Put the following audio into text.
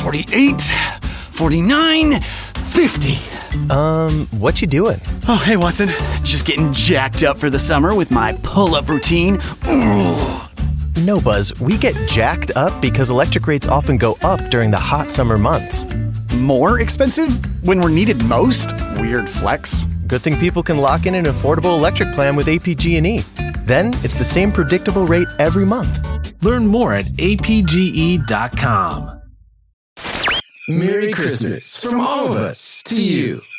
48, 49, 50. What you doing? Oh, hey, Watson. Just getting jacked up for the summer with my pull-up routine. Ooh. No, Buzz, we get jacked up because electric rates often go up during the hot summer months. More expensive when we're needed most? Weird flex. Good thing people can lock in an affordable electric plan with APG&E. Then it's the same predictable rate every month. Learn more at apge.com. Merry Christmas from all of us to you.